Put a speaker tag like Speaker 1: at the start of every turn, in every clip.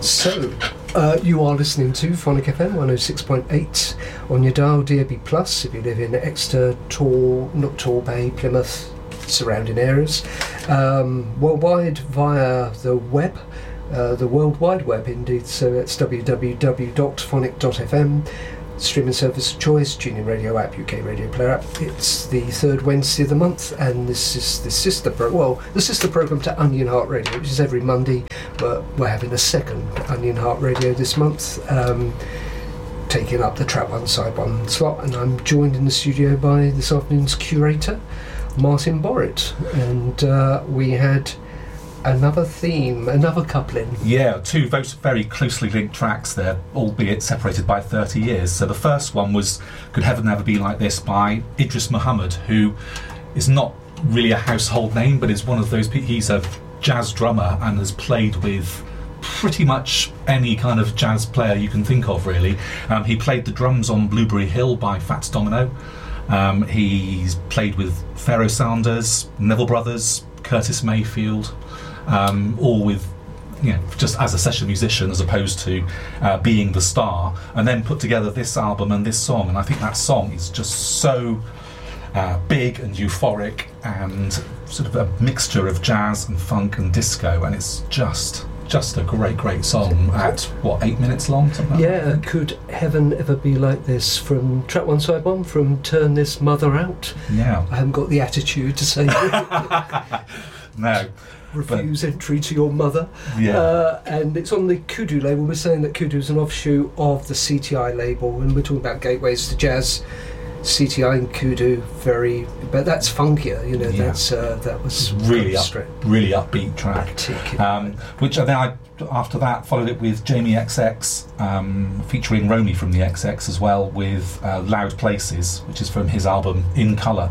Speaker 1: So, you are listening to Phonic FM 106.8 on your dial, DAB+, if you live in Exeter, Torbay, Plymouth, surrounding areas. Worldwide via the web, the World Wide Web indeed, so it's www.phonic.fm. Streaming service of choice, TuneIn Radio app, UK Radio Player app. It's the third Wednesday of the month, and this is the sister program to Onion Heart Radio, which is every Monday, but we're having a second Onion Heart Radio this month, taking up the Track 1 Side 1 slot, and I'm joined in the studio by this afternoon's curator, Martin Borrett, and we had another theme, another coupling.
Speaker 2: Yeah, two very closely linked tracks there, albeit separated by 30 years. So the first one was Could Heaven Never Be Like This by Idris Muhammad, who is not really a household name, but is one of those people. He's a jazz drummer and has played with pretty much any kind of jazz player you can think of, really. He played the drums on Blueberry Hill by Fats Domino. He's played with Pharoah Sanders, Neville Brothers, Curtis Mayfield, all with, just as a session musician as opposed to being the star, and then put together this album and this song. And I think that song is just so big and euphoric and sort of a mixture of jazz and funk and disco, and it's just a great song at 8 minutes long, something like that.
Speaker 1: Could Heaven Ever Be Like This, from Track 1 Side 1, from Turn This Mother Out.
Speaker 2: Yeah,
Speaker 1: I haven't got the attitude to say
Speaker 2: no,
Speaker 1: refuse entry to your mother. And it's on the Kudu label. We're saying that Kudu is an offshoot of the CTI label, and we're talking about gateways to jazz. CTI and Kudu, but that's funkier, that was
Speaker 2: really upbeat track. Which then I, after that, followed it with Jamie XX, featuring Romy from the XX as well, with Loud Places, which is from his album In Colour.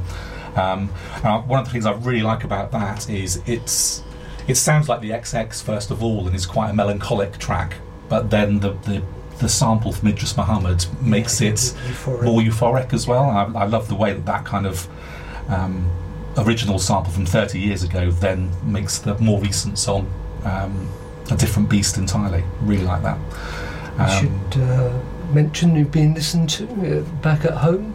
Speaker 2: One of the things I really like about that is it sounds like the XX first of all, and is quite a melancholic track, but then the sample from Idris Muhammad makes it more euphoric as well. I love the way that kind of original sample from 30 years ago then makes the more recent song a different beast entirely. Really like that.
Speaker 1: You should mention you've been listened to back at home.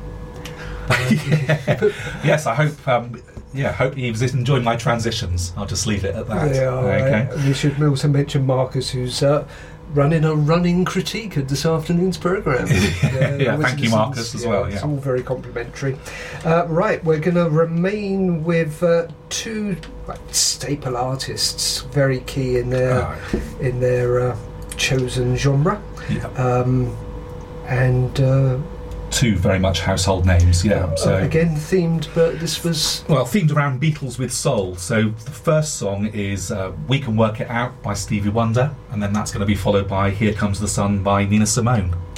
Speaker 2: Yes, I hope. Hope he was enjoying my transitions. I'll just leave it at that.
Speaker 1: They are,
Speaker 2: okay.
Speaker 1: We should also mention Marcus, who's running a running critique of this afternoon's programme.
Speaker 2: Thank you, Marcus, as well.
Speaker 1: It's all very complimentary. Right, we're going to remain with two staple artists, very key in their chosen genre, and
Speaker 2: two very much household names. So
Speaker 1: again themed, but this was
Speaker 2: themed around Beatles with soul. So the first song is We Can Work It Out by Stevie Wonder, and then that's going to be followed by Here Comes the Sun by Nina Simone.